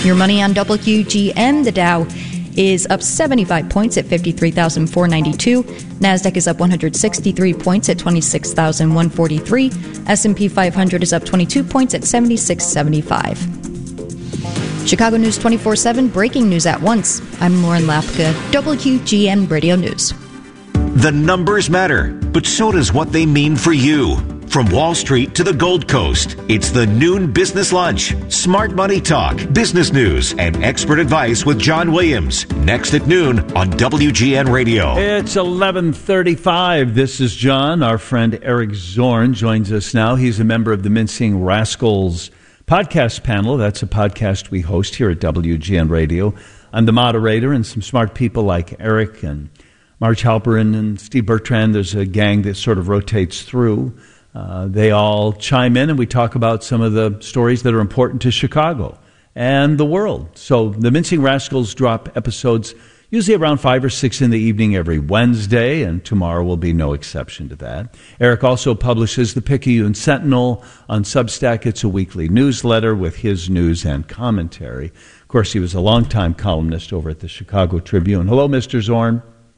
Your money on WGN, the Dow is up 75 points at 53,492. NASDAQ is up 163 points at 26,143. S&P 500 is up 22 points at 7675. Chicago News 24/7, breaking news at once. I'm Lauren Lapka, WGN Radio News. The numbers matter, but so does what they mean for you. From Wall Street to the Gold Coast, it's the Noon Business Lunch. Smart money talk, business news, and expert advice with John Williams. Next at noon on WGN Radio. It's 11:35. This is John. Our friend Eric Zorn joins us now. He's a member of the Mincing Rascals podcast panel. That's a podcast we host here at WGN Radio. I'm the moderator, and some smart people like Eric and Marge Halperin and Steve Bertrand. There's a gang that sort of rotates through. They all chime in, and we talk about some of the stories that are important to Chicago and the world. So the Mincing Rascals drop episodes usually around 5 or 6 in the evening every Wednesday, and tomorrow will be no exception to that. Eric also publishes the Picayune Sentinel on Substack. It's a weekly newsletter with his news and commentary. Of course, he was a longtime columnist over at the Chicago Tribune. Hello, Mr. Zorn.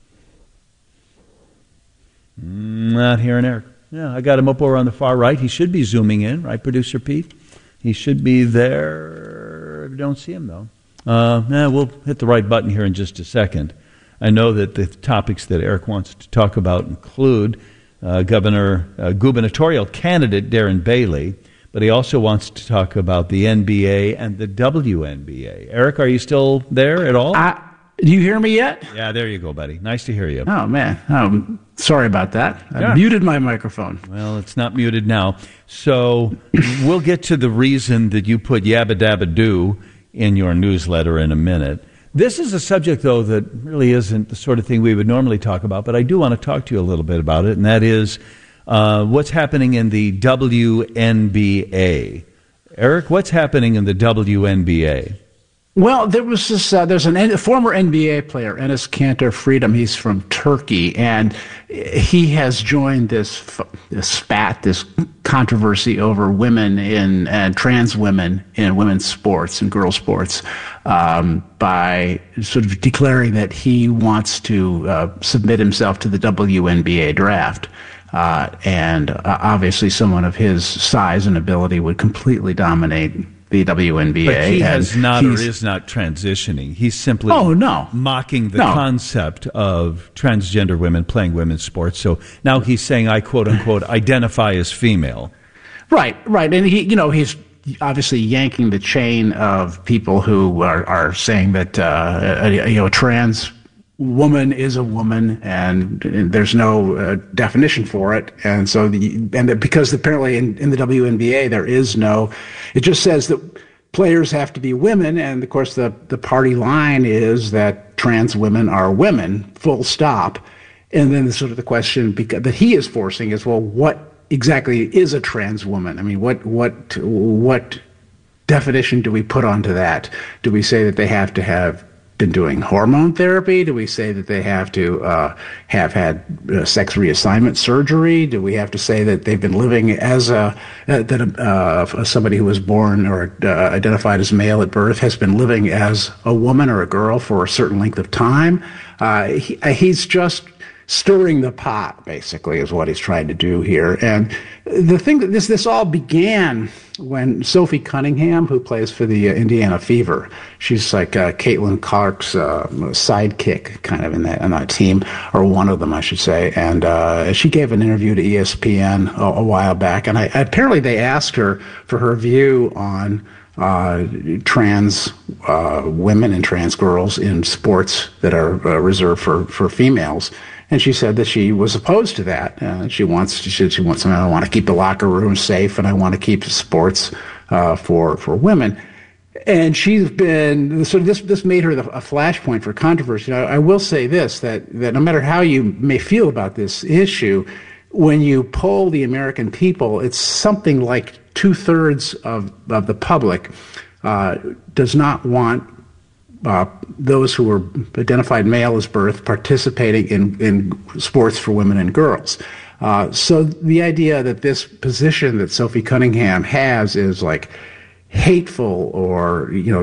Not hearing Eric. Yeah, I got him up over on the far right. He should be zooming in, right, Producer Pete? He should be there. I don't see him, though. We'll hit the right button here in just a second. I know that the topics that Eric wants to talk about include gubernatorial candidate Darren Bailey, but he also wants to talk about the NBA and the WNBA. Eric, are you still there at all? Do you hear me yet? Yeah, there you go, buddy. Nice to hear you. Oh, man. Sorry about that. I muted my microphone. Well, it's not muted now. So we'll get to the reason that you put yabba dabba doo in your newsletter in a minute. This is a subject, though, that really isn't the sort of thing we would normally talk about, but I do want to talk to you a little bit about it, and that is what's happening in the WNBA. Eric, what's happening in the WNBA? Well, there's a former NBA player, Enes Kanter Freedom. He's from Turkey, and he has joined this controversy over women and trans women in women's sports and girls' sports by sort of declaring that he wants to submit himself to the WNBA draft. And obviously someone of his size and ability would completely dominate the WNBA. But he is not transitioning. He's simply mocking the concept of transgender women playing women's sports. So now he's saying, I quote unquote identify as female. Right. And he's obviously yanking the chain of people who are saying that a trans woman is a woman, and there's no definition for it, and so because apparently in the WNBA there is no, it just says that players have to be women, and of course the party line is that trans women are women, full stop, and then the question that he is forcing is, well, what exactly is a trans woman? I mean, what definition do we put onto that? Do we say that they have to have been doing hormone therapy? Do we say that they have to have had sex reassignment surgery? Do we have to say that they've been living as somebody who was born or identified as male at birth has been living as a woman or a girl for a certain length of time? He's just stirring the pot, basically, is what he's trying to do here. And the thing that this all began when Sophie Cunningham, who plays for the Indiana Fever, she's like Caitlin Clark's sidekick, kind of in that team, or one of them, I should say. And she gave an interview to ESPN a while back, and apparently they asked her for her view on trans women and trans girls in sports that are reserved for females. And she said that she was opposed to that. She wants, I want to keep the locker room safe, and I want to keep sports for women. And she's been, so this made her a flashpoint for controversy. Now, I will say this, that no matter how you may feel about this issue, when you poll the American people, it's something like 2/3 of the public does not want those who are identified male as birth participating in sports for women and girls. So the idea that this position that Sophie Cunningham has is like hateful or,